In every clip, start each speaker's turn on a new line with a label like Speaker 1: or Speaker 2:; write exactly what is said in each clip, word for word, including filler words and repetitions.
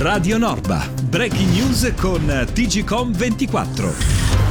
Speaker 1: Radio Norba. Breaking news con T G Com ventiquattro.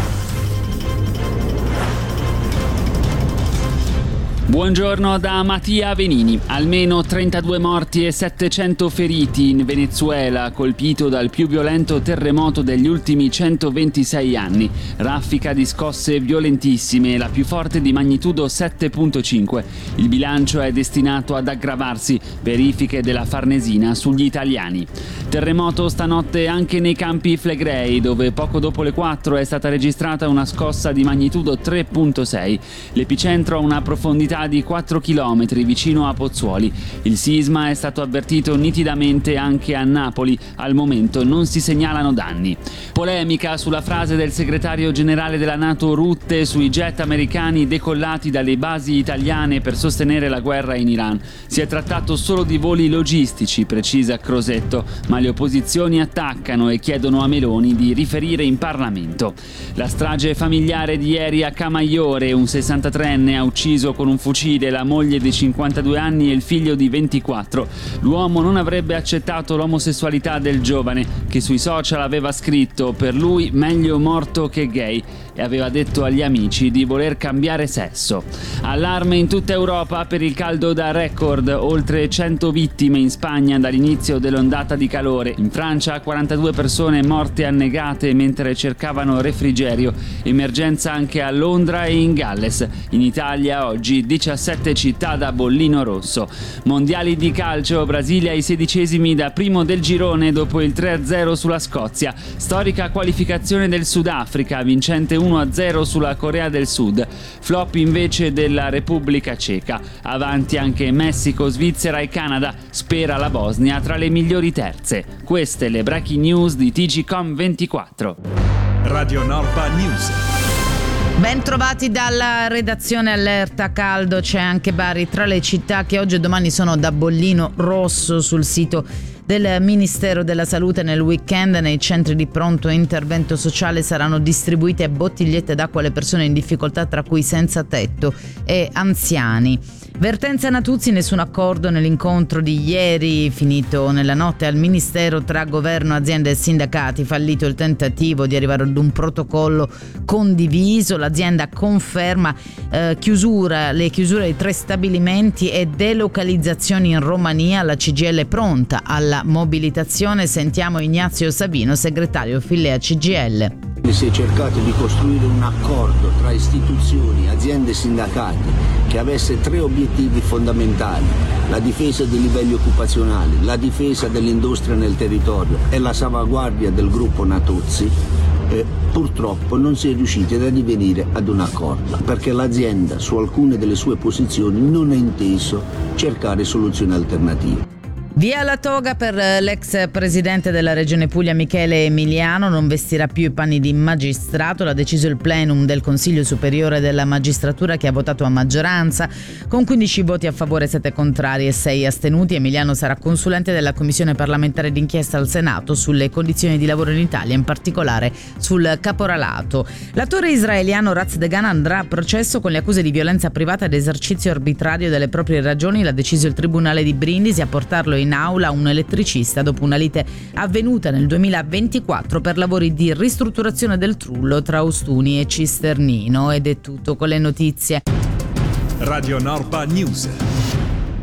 Speaker 2: Buongiorno da Mattia Venini. Almeno trentadue morti e settecento feriti in Venezuela, colpito dal più violento terremoto degli ultimi centoventisei anni. Raffica di scosse violentissime, la più forte di magnitudo sette virgola cinque. Il bilancio è destinato ad aggravarsi. Verifiche della Farnesina sugli italiani. Terremoto stanotte anche nei Campi Flegrei, dove poco dopo le quattro è stata registrata una scossa di magnitudo tre virgola sei. L'epicentro ha una profondità di quattro chilometri vicino a Pozzuoli. Il sisma è stato avvertito nitidamente anche a Napoli. Al momento non si segnalano danni. Polemica sulla frase del segretario generale della NATO Rutte sui jet americani decollati dalle basi italiane per sostenere la guerra in Iran. Si è trattato solo di voli logistici, precisa Crosetto, ma le opposizioni attaccano e chiedono a Meloni di riferire in Parlamento. La strage familiare di ieri a Camaiore, un sessantatreenne ha ucciso con un fucile la moglie di cinquantadue anni e il figlio di ventiquattro. L'uomo non avrebbe accettato l'omosessualità del giovane, che sui social aveva scritto "per lui meglio morto che gay", e aveva detto agli amici di voler cambiare sesso. Allarme in tutta Europa per il caldo da record, oltre cento vittime in Spagna dall'inizio dell'ondata di calore. In Francia quarantadue persone morte annegate mentre cercavano refrigerio. Emergenza anche a Londra e in Galles. In Italia oggi diciassette città da bollino rosso. Mondiali di calcio, Brasile ai sedicesimi da primo del girone dopo il tre a zero sulla Scozia. Storica qualificazione del Sudafrica, vincente uno a zero sulla Corea del Sud. Flop invece della Repubblica Ceca. Avanti anche Messico, Svizzera e Canada. Spera la Bosnia tra le migliori terze. Queste le breaking news di T G Com ventiquattro.
Speaker 1: Radio Norba News.
Speaker 3: Ben trovati dalla redazione. Allerta caldo, c'è anche Bari tra le città che oggi e domani sono da bollino rosso. Sul sito del Ministero della Salute nel weekend nei centri di pronto intervento sociale saranno distribuite bottigliette d'acqua alle persone in difficoltà, tra cui senza tetto e anziani. Vertenza Natuzzi, nessun accordo nell'incontro di ieri finito nella notte al Ministero tra governo, aziende e sindacati. Fallito il tentativo di arrivare ad un protocollo condiviso. L'azienda conferma eh, chiusura, le chiusure di tre stabilimenti e delocalizzazioni in Romania. La C G I L è pronta alla mobilitazione. Sentiamo Ignazio Savino, segretario Filea C G I L.
Speaker 4: Si è cercato di costruire un accordo tra istituzioni, aziende e sindacati che avesse tre obiettivi fondamentali: la difesa dei livelli occupazionali, la difesa dell'industria nel territorio e la salvaguardia del gruppo Natuzzi. Eh, purtroppo non si è riusciti ad addivenire ad un accordo perché l'azienda su alcune delle sue posizioni non ha inteso cercare soluzioni alternative.
Speaker 3: Via la toga per l'ex presidente della Regione Puglia Michele Emiliano, non vestirà più i panni di magistrato. L'ha deciso il plenum del Consiglio Superiore della Magistratura, che ha votato a maggioranza con quindici voti a favore, sette contrari e sei astenuti. Emiliano sarà consulente della Commissione parlamentare d'inchiesta al Senato sulle condizioni di lavoro in Italia, in particolare sul caporalato. L'attore israeliano Raz Degan andrà a processo con le accuse di violenza privata ed esercizio arbitrario delle proprie ragioni. L'ha deciso il Tribunale di Brindisi a portarlo in in aula un elettricista dopo una lite avvenuta nel duemilaventiquattro per lavori di ristrutturazione del Trullo tra Ostuni e Cisternino. Ed è tutto con le notizie.
Speaker 1: Radio Norba News.